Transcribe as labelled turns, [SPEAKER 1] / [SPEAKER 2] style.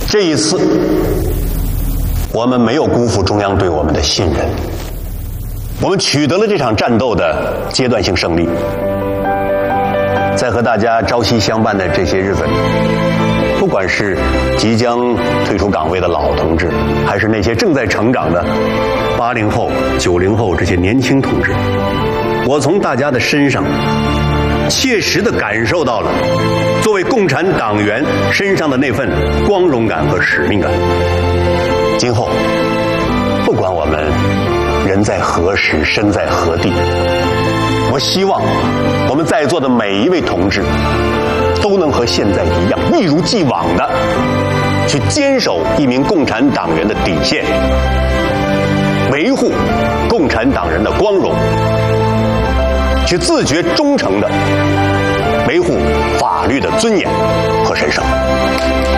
[SPEAKER 1] 这一次，我们没有辜负中央对我们的信任，我们取得了这场战斗的阶段性胜利。在和大家朝夕相伴的这些日子里，不管是即将退出岗位的老同志，还是那些正在成长的80后、90后这些年轻同志，我从大家的身上切实地感受到了作为共产党员身上的那份光荣感和使命感。今后，不管我们人在何时，身在何地，我希望我们在座的每一位同志都能和现在一样，一如既往的去坚守一名共产党员的底线，维护共产党人的光荣，去自觉忠诚地维护法律的尊严和神圣。